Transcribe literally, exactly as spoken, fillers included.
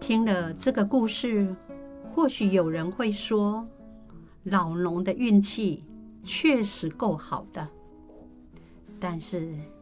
听了这个故事，或许有人会说，老农的运气确实够好的。但是